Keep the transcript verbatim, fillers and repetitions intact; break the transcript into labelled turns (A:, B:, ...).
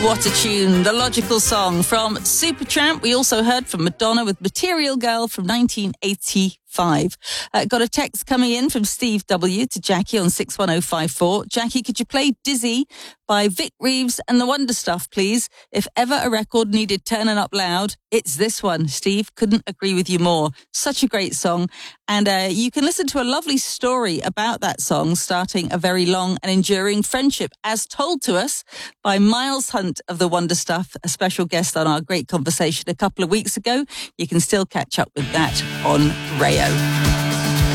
A: What a tune. The Logical Song from Supertramp. We also heard from Madonna with Material Girl from nineteen eighty-five. Uh, got a text coming in from Steve W. to Jackie on six one oh five four. Jackie, could you play Dizzy by Vic Reeves and the Wonder Stuff, please? If ever a record needed turning up loud, it's this one. Steve, couldn't agree with you more. Such a great song. And uh, you can listen to a lovely story about that song, starting a very long and enduring friendship, as told to us by Miles Hunt of the Wonder Stuff, a special guest on our great conversation a couple of weeks ago. You can still catch up with that on Rayo.